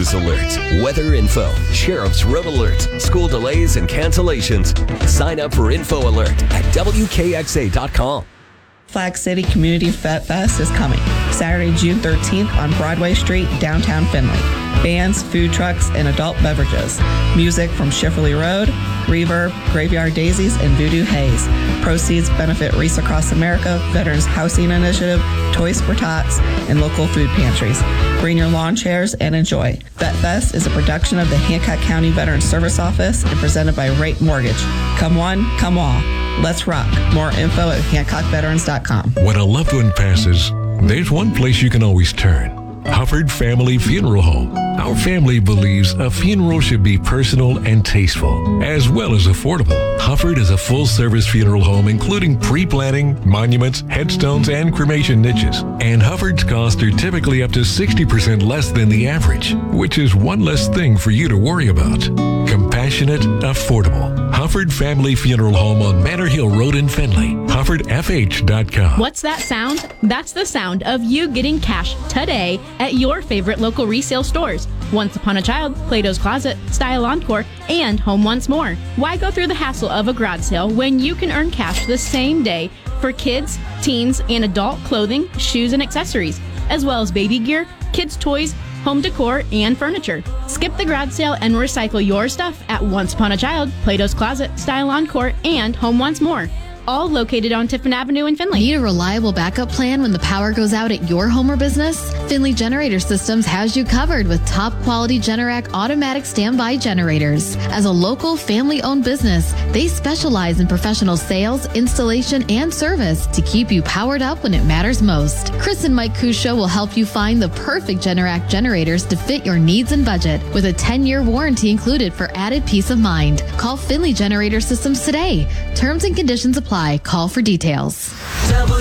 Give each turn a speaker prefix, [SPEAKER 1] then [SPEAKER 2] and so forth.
[SPEAKER 1] news alerts, weather info, sheriff's road alerts, school delays and cancellations. Sign up for Info Alert at WKXA.com.
[SPEAKER 2] Flag City Community Vet Fest is coming Saturday, June 13th on Broadway Street, downtown Findlay. Bands, food trucks, and adult beverages. Music from Schifferly Road, Reverb, Graveyard Daisies, and Voodoo Haze. Proceeds benefit Reese Across America, Veterans Housing Initiative, Toys for Tots, and local food pantries. Bring your lawn chairs and enjoy. Vet Fest is a production of the Hancock County Veterans Service Office and presented by Rate Mortgage. Come one, come all. Let's rock. More info at HancockVeterans.com.
[SPEAKER 3] When a loved one passes, there's one place you can always turn. Hufford Family Funeral Home. Our family believes a funeral should be personal and tasteful, as well as affordable. Hufford is a full-service funeral home, including pre-planning, monuments, headstones, and cremation niches. And Hufford's costs are typically up to 60% less than the average, which is one less thing for you to worry about. Compassionate, affordable. Hufford Family Funeral Home on Manor Hill Road in Findlay. HuffordFH.com.
[SPEAKER 4] What's that sound? That's the sound of you getting cash today at your favorite local resale stores. Once Upon a Child, Plato's Closet, Style Encore, and Home Once More. Why go through the hassle of a garage sale when you can earn cash the same day for kids, teens, and adult clothing, shoes, and accessories, as well as baby gear, kids' toys, home decor, and furniture. Skip the garage sale and recycle your stuff at Once Upon a Child, Plato's Closet, Style Encore, and Home Once More. All located on Tiffin Avenue in Findlay.
[SPEAKER 5] Need a reliable backup plan when the power goes out at your home or business? Findlay Generator Systems has you covered with top quality Generac automatic standby generators. As a local family-owned business, they specialize in professional sales, installation, and service to keep you powered up when it matters most. Chris and Mike Cusho will help you find the perfect Generac generators to fit your needs and budget, with a 10-year warranty included for added peace of mind. Call Findlay Generator Systems today. Terms and conditions apply. Call for details.